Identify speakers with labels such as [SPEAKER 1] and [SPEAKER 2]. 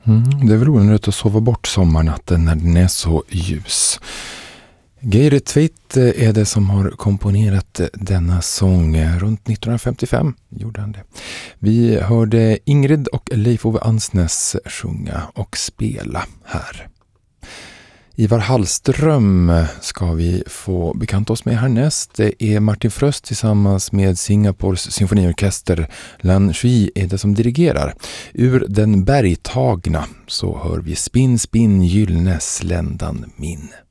[SPEAKER 1] Det är väl onödigt att sova bort sommarnatten när den är så ljus. Geir Tveit är det som har komponerat denna sång. Runt 1955 gjorde han det. Vi hörde Ingrid och Leif Ove Ansnes sjunga och spela här. Ivar Hallström ska vi få bekanta oss med härnäst. Det är Martin Fröst tillsammans med Singapores symfoniorkester Lan Shui är det som dirigerar. Ur Den bergtagna så hör vi Spinn, spinn, gyllene sländan min.